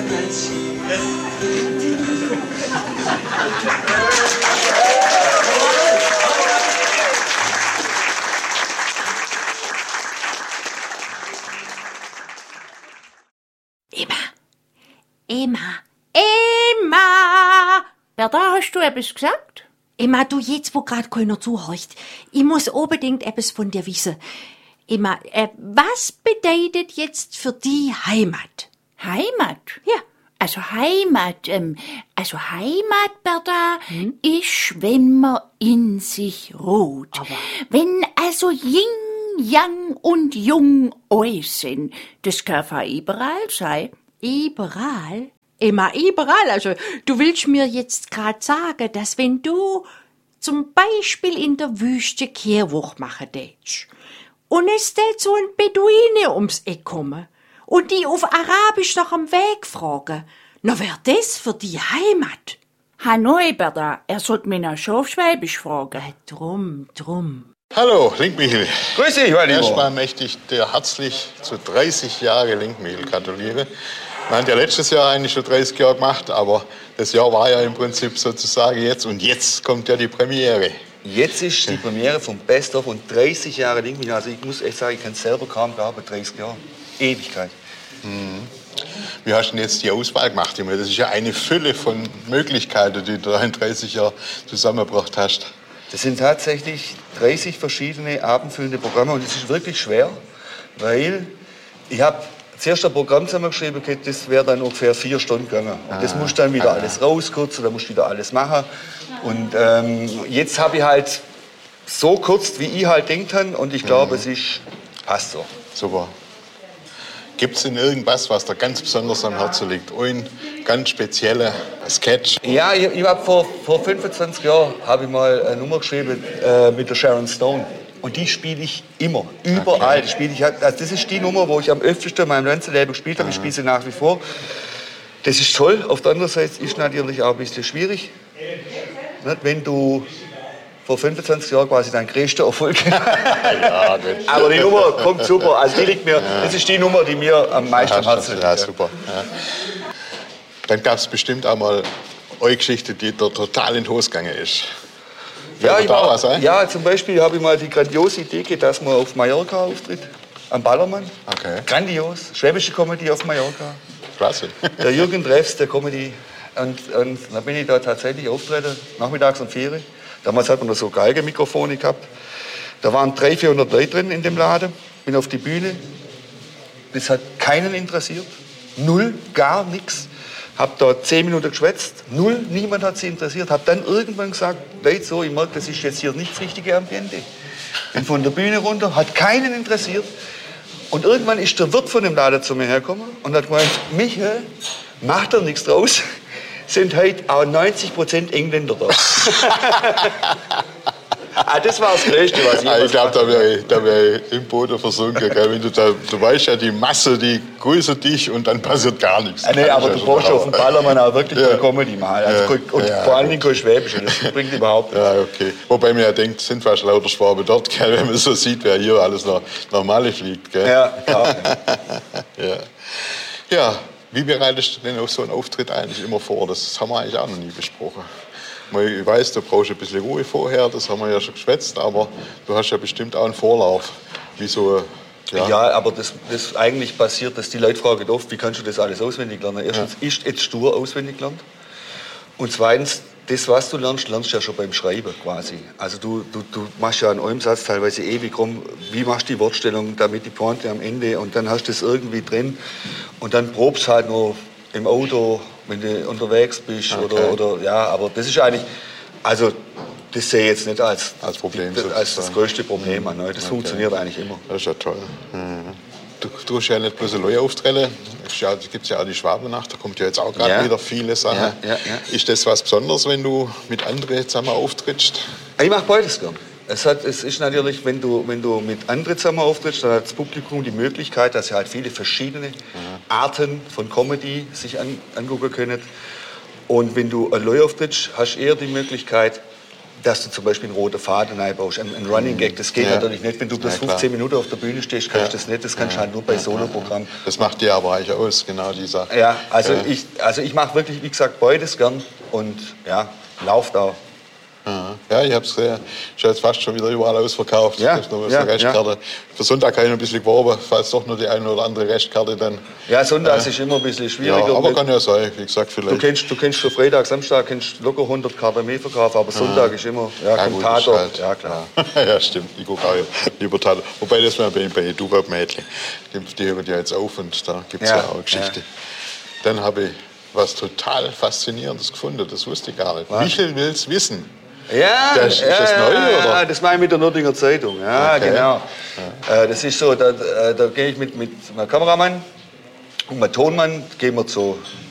Emma! Bertha, hast du etwas gesagt? Emma, du jetzt, wo grad keiner zuhorcht. Ich muss unbedingt etwas von dir wissen. Emma, was bedeutet jetzt für die Heimat? Heimat? Ja. Also Heimat, Bertha, ist, wenn man in sich ruht. Aber wenn also Yin, Yang und Jung euch sind, das kann für überall sein. überall? Emma, überall. Also, du willst mir jetzt grad sagen, dass wenn du zum Beispiel in der Wüste Kehrwoch machen tätst und es tät so ein Beduine ums Eck kommen und die auf Arabisch nach dem Weg fragen, na wär das für die Heimat? Hanoi, Bertha, er sollte mich noch schon auf Schwäbisch fragen. Drum. Hallo, Linkmichel. Grüß dich, mein Lieber. Erstmal möchte ich dir herzlich zu 30 Jahre Linkmichel gratulieren. Wir haben ja letztes Jahr eigentlich schon 30 Jahre gemacht, aber das Jahr war ja im Prinzip sozusagen jetzt. Und jetzt kommt ja die Premiere. Jetzt ist die Premiere vom Best of und 30 Jahre Linkmichel. Also ich muss echt sagen, ich kann es selber kaum glauben, 30 Jahre. Ewigkeit. Wie hast du denn jetzt die Auswahl gemacht? Ich meine, das ist ja eine Fülle von Möglichkeiten, die du in 30 Jahren zusammengebracht hast. Das sind tatsächlich 30 verschiedene abendfüllende Programme und es ist wirklich schwer, weil ich habe zuerst ein Programm zusammengeschrieben, das wäre dann ungefähr 4 Stunden gegangen. Und das musst du dann wieder alles rauskürzen, dann musst du wieder alles machen. Und jetzt habe ich halt so kurz, wie ich halt denkt habe und ich glaube, passt so. Super. Gibt es denn irgendwas, was dir ganz besonders am Herzen liegt? Ein ganz spezieller Sketch? Ja, ich habe vor 25 Jahren habe ich mal eine Nummer geschrieben mit der Sharon Stone. Und die spiele ich immer, überall. Okay. Spiele ich, also das ist die Nummer, wo ich am öftesten in meinem ganzen Leben gespielt habe. Ich spiele sie nach wie vor. Das ist toll. Auf der anderen Seite ist natürlich auch ein bisschen schwierig. Nicht, wenn du vor 25 Jahren quasi dein größter Erfolg Ja, gut. aber die Nummer kommt super. Also die liegt mir, das ist die Nummer, die mir am meisten am Herzen liegt. Ja, super. Ja. Dann gab es bestimmt auch mal eine Geschichte, die dir total in die Hose gegangen ist. Ja, zum Beispiel habe ich mal die grandiose Idee gehabt, dass man auf Mallorca auftritt, am Ballermann. Okay. Grandios, schwäbische Comedy auf Mallorca. Klasse. Der Jürgen Treffs, der Comedy. Und dann bin ich da tatsächlich auftreten, nachmittags um 4 Uhr. Damals hat man noch so Geigenmikrofone gehabt. Da waren 300, 400 Leute drin in dem Laden. Bin auf die Bühne. Das hat keinen interessiert. Null, gar nichts. Hab da 10 Minuten geschwätzt. Null, niemand hat sie interessiert. Hab dann irgendwann gesagt, Leute, so, ich merke, das ist jetzt hier nicht das richtige Ambiente. Bin von der Bühne runter, hat keinen interessiert. Und irgendwann ist der Wirt von dem Laden zu mir hergekommen und hat gemeint, Michael, macht da nichts draus. Sind heute auch 90% Engländer da. Das war das Größte, was ich Ich glaube, da wär ich im Boden versunken. Gell? Wenn du weißt ja, die Masse, die grüßt dich und dann passiert gar nichts. Nee, aber du brauchst auf dem Ballermann auch wirklich eine Comedy machen. Also, und vor allen Dingen kein Schwäbisch. Das bringt überhaupt nichts. Ja, okay. Wobei man ja denkt, sind fast lauter Schwaben dort, gell? Wenn man so sieht, wer hier alles nach Malle fliegt. Gell? Ja, klar. Ja, wie bereitest du denn auf so einen Auftritt eigentlich immer vor? Das haben wir eigentlich auch noch nie besprochen. Ich weiß, du brauchst ein bisschen Ruhe vorher, das haben wir ja schon geschwätzt, aber du hast ja bestimmt auch einen Vorlauf. Wie so, ja, aber das eigentlich passiert, dass die Leute fragen oft, wie kannst du das alles auswendig lernen? Erstens ist jetzt stur auswendig gelernt. Und zweitens, das, was du lernst du ja schon beim Schreiben quasi. Also du machst ja an einem Satz teilweise ewig rum, wie machst du die Wortstellung, damit die Pointe am Ende und dann hast du das irgendwie drin und dann probst halt noch im Auto, wenn du unterwegs bist oder ja, aber das ist eigentlich, also das sehe ich jetzt nicht als Problem, als das größte Problem an. Das funktioniert eigentlich immer. Das ist ja toll. Du tust ja nicht bloß neue Aufträge. Es gibt ja auch die Schwabennacht, da kommt ja jetzt auch gerade wieder viele Sachen. Ja. Ist das was Besonderes, wenn du mit anderen zusammen auftrittst? Ich mache beides gern. Es ist natürlich, wenn du mit anderen zusammen auftrittst, dann hat das Publikum die Möglichkeit, dass sie halt viele verschiedene Arten von Comedy sich angucken können. Und wenn du allein auftrittst, hast du eher die Möglichkeit, dass du zum Beispiel einen roten Faden einbaust, einen Running Gag. Das geht natürlich nicht, wenn du bloß 15 Minuten auf der Bühne stehst, kannst du das nicht. Das kannst du halt nur bei Soloprogrammen. Das macht dir aber eigentlich aus, genau die Sache. Ja, also ich mache wirklich, wie gesagt, beides gern und ja, lauf da. Ja, ich habe es gesehen. Ist jetzt fast schon wieder überall ausverkauft. Ja, Es gibt noch eine Restkarte. Für Sonntag kann ich noch ein bisschen geworben, falls doch nur die eine oder andere Restkarte dann. Ja, Sonntags ist immer ein bisschen schwieriger. Ja, aber kann ja sein, wie gesagt, vielleicht. Du kennst für Freitag, Samstag kennst locker 100 Karten mehr verkaufen, aber Sonntag ist immer, kommt Tatort. Halt, ja, klar. Ja, stimmt, ich gucke auch über Tatort. Wobei das war bei Duwab-Mädchen. Die hören ja jetzt auf und da gibt es ja auch eine Geschichte. Ja. Dann habe ich was total Faszinierendes gefunden, das wusste ich gar nicht. Was? Michel will's wissen. Ja, ist das neu, oder? Ja, das mache ich mit der Nürtinger Zeitung. Ja, okay. Genau. Ja. Das ist so, da gehe ich mit meinem Kameramann und meinem Tonmann, gehen wir zu